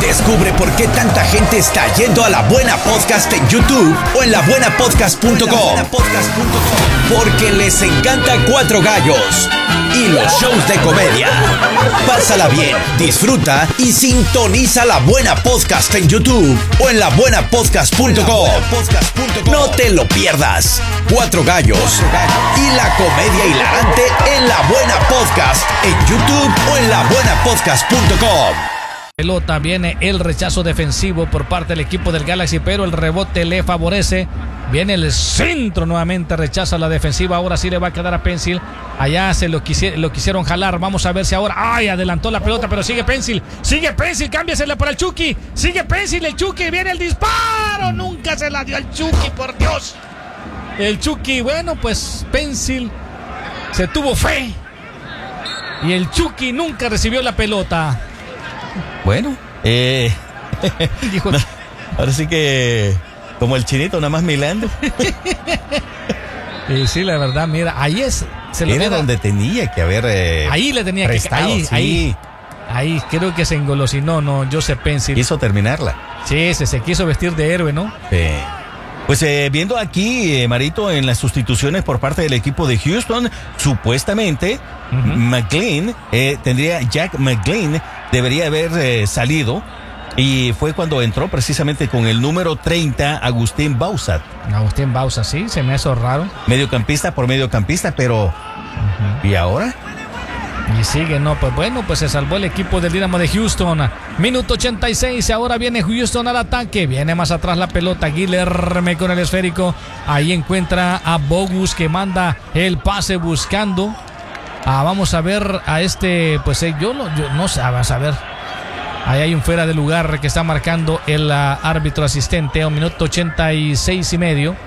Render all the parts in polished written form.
Descubre por qué tanta gente está yendo a La Buena Podcast en YouTube o en labuenapodcast.com. Porque les encanta Cuatro Gallos y los shows de comedia. Pásala bien, disfruta y sintoniza La Buena Podcast en YouTube o en labuenapodcast.com. No te lo pierdas. Cuatro Gallos y la comedia hilarante en La Buena Podcast en YouTube o en labuenapodcast.com. Pelota, viene el rechazo defensivo por parte del equipo del Galaxy, pero el rebote le favorece. Viene el centro nuevamente, rechaza la defensiva. Ahora sí le va a quedar a Pencil. Allá se lo quisieron jalar. Vamos a ver si ahora. ¡Ay! Adelantó la pelota, pero sigue Pencil. Cámbiasela para el Chucky. Sigue Pencil, el Chucky. Viene el disparo. Nunca se la dio al Chucky, por Dios. El Chucky, bueno, pues Pencil se tuvo fe. Y el Chucky nunca recibió la pelota. Bueno, Dijo, no, ahora sí que como el chinito, nada más milando. Y sí, la verdad, mira, ahí Era donde tenía que haber ahí le tenía prestado, que sí. ahí creo que se engolosinó, no, Joseph Pencil. Quiso terminarla. Sí, se quiso vestir de héroe, ¿no? Pues viendo aquí, Marito, en las sustituciones por parte del equipo de Houston, supuestamente Jack McGlynn debería haber salido, y fue cuando entró precisamente con el número 30, Agustín Bausat. Agustín Bausat, sí, se me hizo raro. Mediocampista por mediocampista, pero ¿y ahora? Y sigue, no, pues bueno, pues se salvó el equipo del Dynamo de Houston. Minuto 86, ahora viene Houston al ataque. Viene más atrás la pelota, Guilherme con el esférico. Ahí encuentra a Bogus que manda el pase buscando. Vamos a ver a pues yo no sé, vamos a ver. Ahí hay un fuera de lugar que está marcando el árbitro asistente. A un minuto 86 y medio.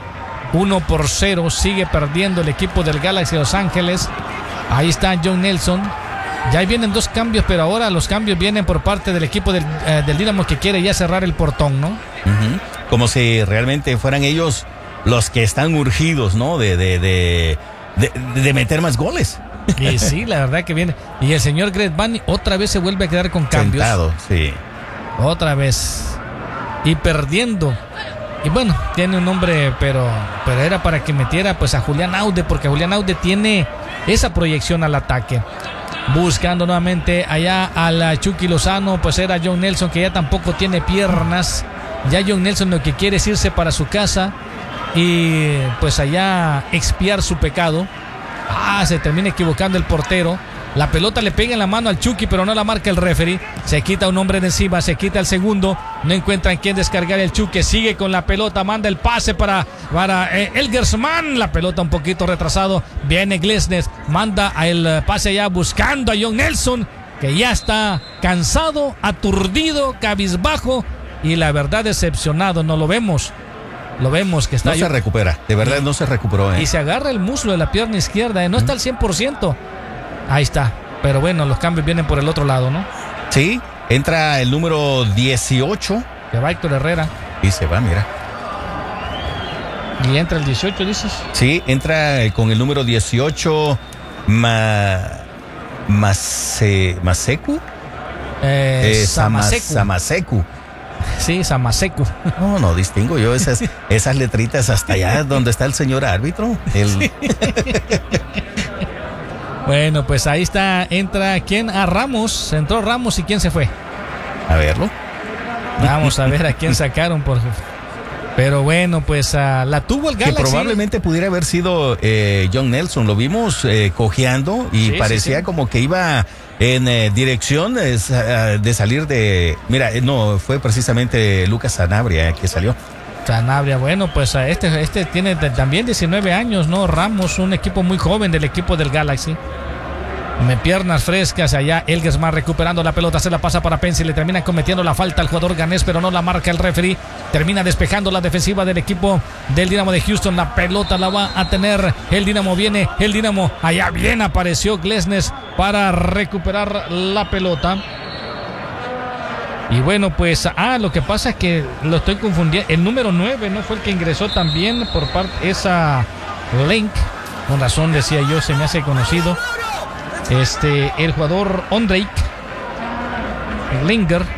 1-0, sigue perdiendo el equipo del Galaxy de Los Ángeles. Ahí está John Nelson. Ya vienen dos cambios, pero ahora los cambios vienen por parte del equipo del Dynamo, que quiere ya cerrar el portón, ¿no? Como si realmente fueran ellos los que están urgidos, ¿no? De meter más goles. Y sí, la verdad que viene. Y el señor Greg Vanney otra vez se vuelve a quedar con cambios. Sentado, sí. Otra vez. Y perdiendo. Y bueno, tiene un nombre, pero era para que metiera pues a Julián Aude, porque Julián Aude tiene esa proyección al ataque. Buscando nuevamente allá a la Chucky Lozano, pues era John Nelson, que ya tampoco tiene piernas. Ya John Nelson lo que quiere es irse para su casa y pues allá expiar su pecado. Se termina equivocando el portero. La pelota le pega en la mano al Chucky, pero no la marca el referee. Se quita un hombre de encima, se quita el segundo. No encuentran quién descargar el Chucky. Sigue con la pelota, manda el pase para Elgersman. La pelota un poquito retrasado. Viene Glesnes, manda el pase allá buscando a John Nelson, que ya está cansado, aturdido, cabizbajo y la verdad decepcionado. No lo vemos. Lo vemos que está... No se recupera, de verdad no se recuperó. Y se agarra el muslo de la pierna izquierda, no está al 100%. Ahí está, pero bueno, los cambios vienen por el otro lado, ¿no? Sí, entra el número 18. Que va Héctor Herrera. Y se va, mira. ¿Y entra el 18, dices? Sí, entra con el número 18, Maseku. Samaseku. Sí, Samaseku. No distingo yo esas letritas hasta allá donde está el señor árbitro. Sí. Bueno, pues ahí está, entra ¿quién? Ramos, entró Ramos y ¿quién se fue? A verlo. Vamos a ver a quién sacaron pero bueno, pues la tuvo el Galaxy. Que probablemente pudiera haber sido John Nelson, lo vimos cojeando y parecía como que iba en dirección de salir de... Mira, no, fue precisamente Lucas Sanabria que salió. Sanabria, bueno, pues este tiene también 19 años, ¿no? Ramos, un equipo muy joven del equipo del Galaxy. Piernas frescas allá, Elgersman recuperando la pelota, se la pasa para Pencil, le termina cometiendo la falta al jugador ganés, pero no la marca el referee. Termina despejando la defensiva del equipo del Dynamo de Houston. La pelota la va a tener el Dynamo, allá bien apareció Glesnes para recuperar la pelota. Y bueno, pues lo que pasa es que lo estoy confundiendo. El número 9 no fue el que ingresó también por parte esa Link. Con razón decía yo, se me hace conocido. El jugador Ondrejk Linger